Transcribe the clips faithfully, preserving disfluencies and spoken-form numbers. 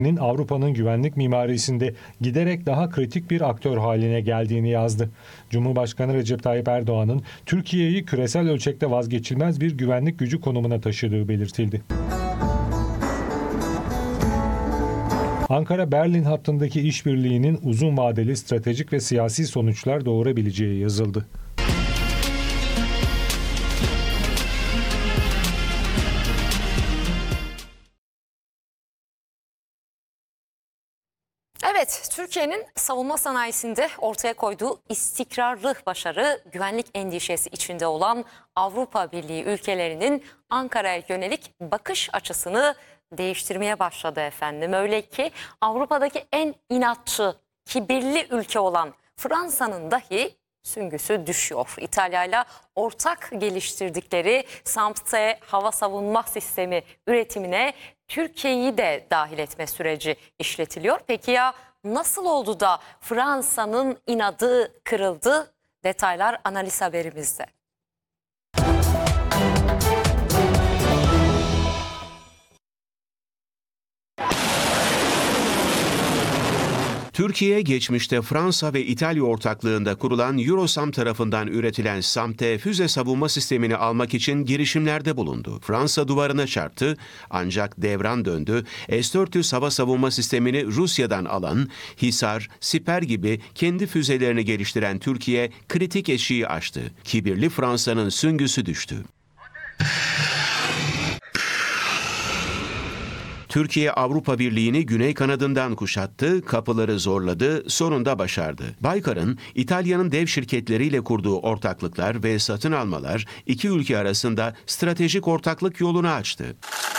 Avrupa'nın güvenlik mimarisinde giderek daha kritik bir aktör haline geldiğini yazdı. Cumhurbaşkanı Recep Tayyip Erdoğan'ın Türkiye'yi küresel ölçekte vazgeçilmez bir güvenlik gücü konumuna taşıdığı belirtildi. Ankara-Berlin hattındaki işbirliğinin uzun vadeli stratejik ve siyasi sonuçlar doğurabileceği yazıldı. Evet, Türkiye'nin savunma sanayisinde ortaya koyduğu istikrarlı başarı, güvenlik endişesi içinde olan Avrupa Birliği ülkelerinin Ankara'ya yönelik bakış açısını değiştirmeye başladı efendim. Öyle ki Avrupa'daki en inatçı, kibirli ülke olan Fransa'nın dahi süngüsü düşüyor. İtalya'yla ortak geliştirdikleri SAMP-T hava savunma sistemi üretimine Türkiye'yi de dahil etme süreci işletiliyor. Peki ya nasıl oldu da Fransa'nın inadı kırıldı? Detaylar analiz haberimizde. Türkiye geçmişte Fransa ve İtalya ortaklığında kurulan Eurosam tarafından üretilen SAMP-T füze savunma sistemini almak için girişimlerde bulundu. Fransa duvarına çarptı ancak devran döndü. S dört yüz hava savunma sistemini Rusya'dan alan Hisar, Siper gibi kendi füzelerini geliştiren Türkiye kritik eşiği aştı. Kibirli Fransa'nın süngüsü düştü. Türkiye Avrupa Birliği'ni güney kanadından kuşattı, kapıları zorladı, sonunda başardı. Baykar'ın İtalya'nın dev şirketleriyle kurduğu ortaklıklar ve satın almalar iki ülke arasında stratejik ortaklık yolunu açtı.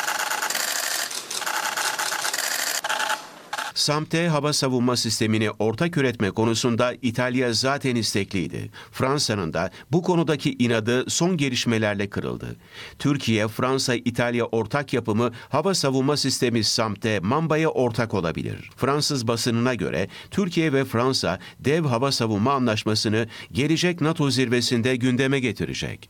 SAMP-T hava savunma sistemini ortak üretme konusunda İtalya zaten istekliydi. Fransa'nın da bu konudaki inadı son gelişmelerle kırıldı. Türkiye, Fransa, İtalya ortak yapımı hava savunma sistemi SAMP-T Mamba'ya ortak olabilir. Fransız basınına göre Türkiye ve Fransa dev hava savunma anlaşmasını gelecek NATO zirvesinde gündeme getirecek.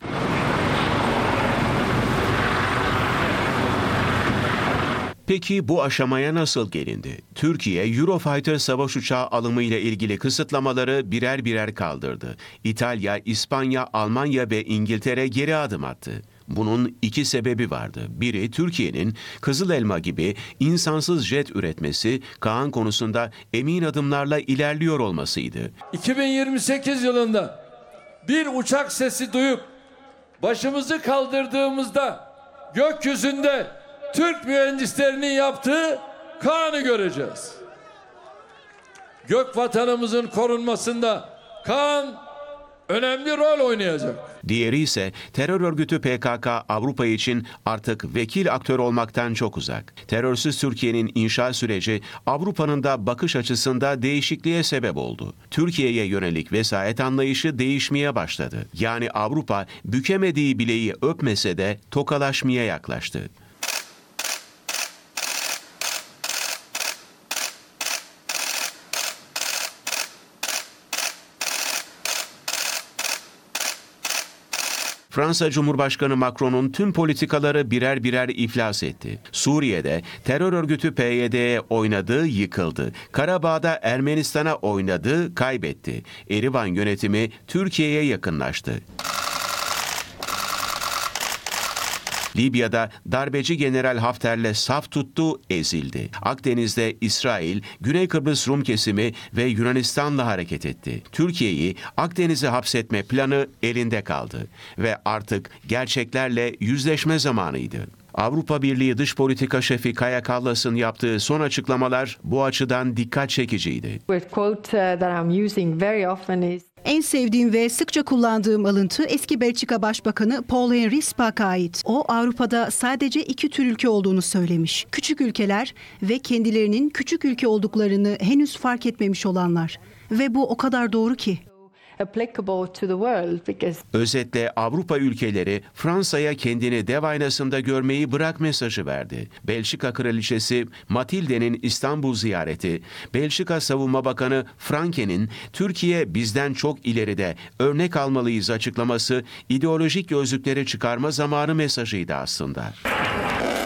Peki bu aşamaya nasıl gelindi? Türkiye, Eurofighter savaş uçağı alımı ile ilgili kısıtlamaları birer birer kaldırdı. İtalya, İspanya, Almanya ve İngiltere geri adım attı. Bunun iki sebebi vardı. Biri Türkiye'nin Kızıl Elma gibi insansız jet üretmesi, Kaan konusunda emin adımlarla ilerliyor olmasıydı. iki bin yirmi sekiz yılında bir uçak sesi duyup başımızı kaldırdığımızda gökyüzünde Türk mühendislerinin yaptığı Kaan'ı göreceğiz. Gök vatanımızın korunmasında Kaan önemli rol oynayacak. Diğeri ise terör örgütü P K K Avrupa için artık vekil aktör olmaktan çok uzak. Terörsüz Türkiye'nin inşa süreci Avrupa'nın da bakış açısında değişikliğe sebep oldu. Türkiye'ye yönelik vesayet anlayışı değişmeye başladı. Yani Avrupa bükemediği bileği öpmese de tokalaşmaya yaklaştı. Fransa Cumhurbaşkanı Macron'un tüm politikaları birer birer iflas etti. Suriye'de terör örgütü P Y D'ye oynadı, yıkıldı. Karabağ'da Ermenistan'a oynadı, kaybetti. Erivan yönetimi Türkiye'ye yakınlaştı. Libya'da darbeci General Hafter'le saf tuttu, ezildi. Akdeniz'de İsrail, Güney Kıbrıs Rum kesimi ve Yunanistan'la hareket etti. Türkiye'yi Akdeniz'e hapsetme planı elinde kaldı ve artık gerçeklerle yüzleşme zamanıydı. Avrupa Birliği Dış Politika Şefi Kaja Kallas'ın yaptığı son açıklamalar bu açıdan dikkat çekiciydi. En sevdiğim ve sıkça kullandığım alıntı eski Belçika Başbakanı Paul-Henri Spaak'a ait. O Avrupa'da sadece iki tür ülke olduğunu söylemiş. Küçük ülkeler ve kendilerinin küçük ülke olduklarını henüz fark etmemiş olanlar. Ve bu o kadar doğru ki. Özetle Avrupa ülkeleri Fransa'ya kendini dev aynasında görmeyi bırak mesajı verdi. Belçika Kraliçesi Matilde'nin İstanbul ziyareti, Belçika Savunma Bakanı Franken'in Türkiye bizden çok ileride, örnek almalıyız açıklaması ideolojik gözlükleri çıkarma zamanı mesajıydı aslında.